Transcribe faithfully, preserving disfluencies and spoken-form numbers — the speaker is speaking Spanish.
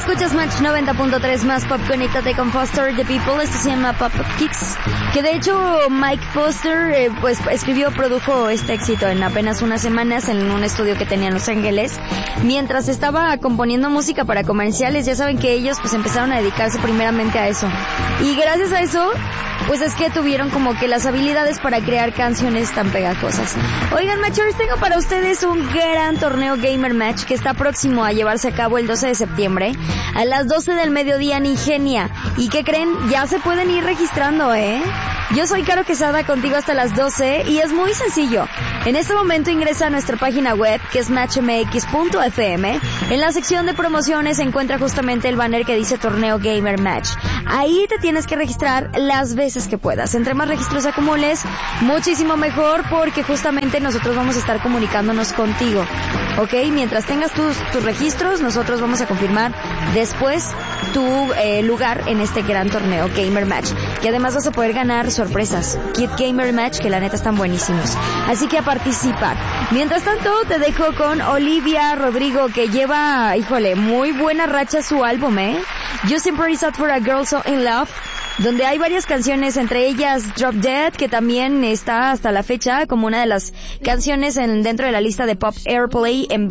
Escuchas Match noventa punto tres más pop, conéctate con Foster the People. Esto se llama Pop Up Kicks, que de hecho Mike Foster eh, pues escribió, produjo este éxito en apenas unas semanas en un estudio que tenía en Los Ángeles, mientras estaba componiendo música para comerciales. Ya saben que ellos pues empezaron a dedicarse primeramente a eso, y gracias a eso pues es que tuvieron como que las habilidades para crear canciones tan pegajosas. Oigan, Matchers, tengo para ustedes un gran torneo Gamer Match que está próximo a llevarse a cabo el doce de septiembre a las doce del mediodía en Ingenia. ¿Y qué creen? Ya se pueden ir registrando, ¿eh? Yo soy Caro Quesada, contigo hasta las doce, y es muy sencillo. En este momento ingresa a nuestra página web, que es match m x punto f m. En la sección de promociones se encuentra justamente el banner que dice Torneo Gamer Match. Ahí te tienes que registrar las veces que puedas. Entre más registros acumules, muchísimo mejor, porque justamente nosotros vamos a estar comunicándonos contigo, ¿ok? Mientras tengas tus, tus registros, nosotros vamos a confirmar después tu eh, lugar en este gran torneo Gamer Match, que además vas a poder ganar sorpresas, Kid Gamer Match, que la neta están buenísimos. Así que a participar. Mientras tanto, te dejo con Olivia Rodrigo, que lleva, híjole, muy buena racha su álbum, ¿eh? Justin Pretty Sad for a Girl So In Love, donde hay varias canciones, entre ellas Drop Dead, que también está hasta la fecha como una de las canciones en, dentro de la lista de Pop Airplay en